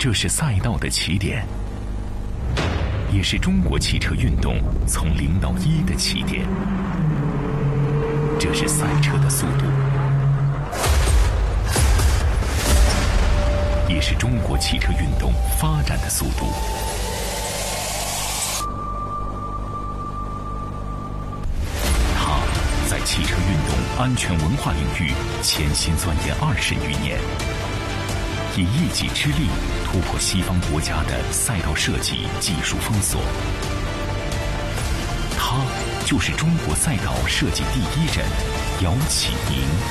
这是赛道的起点，也是中国汽车运动从0到1的起点。这是赛车的速度，也是中国汽车运动发展的速度。他在汽车运动安全文化领域潜心钻研20余年，以一己之力突破西方国家的赛道设计技术封锁。他就是中国赛道设计第一人姚启宁。